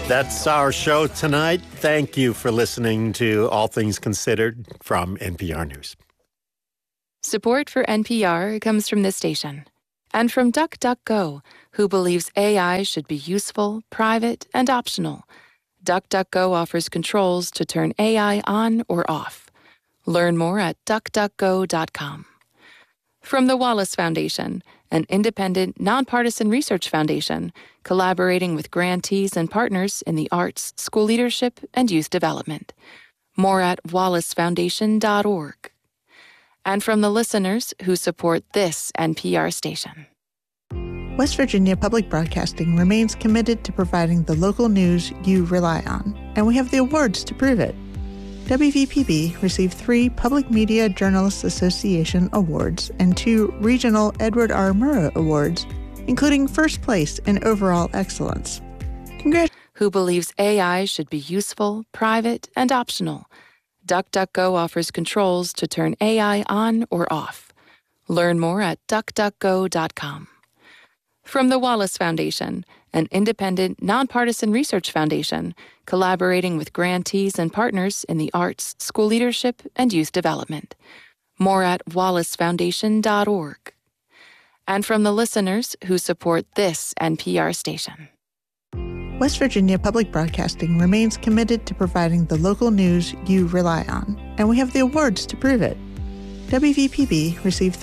That's our show tonight. Thank you for listening to All Things Considered from NPR News. Support for NPR comes from this station and from DuckDuckGo, who believes AI should be useful, private, and optional. DuckDuckGo offers controls to turn AI on or off. Learn more at duckduckgo.com. From the Wallace Foundation, an independent, nonpartisan research foundation collaborating with grantees and partners in the arts, school leadership, and youth development. More at wallacefoundation.org. And from the listeners who support this NPR station. West Virginia Public Broadcasting remains committed to providing the local news you rely on, and we have the awards to prove it. WVPB received 3 Public Media Journalists Association awards and 2 Regional Edward R. Murrow Awards, including first place in overall excellence. Who believes AI should be useful, private, and optional. DuckDuckGo offers controls to turn AI on or off. Learn more at duckduckgo.com. From the Wallace Foundation, an independent, nonpartisan research foundation collaborating with grantees and partners in the arts, school leadership, and youth development. More at wallacefoundation.org. And from the listeners who support this NPR station. West Virginia Public Broadcasting remains committed to providing the local news you rely on, and we have the awards to prove it. WVPB received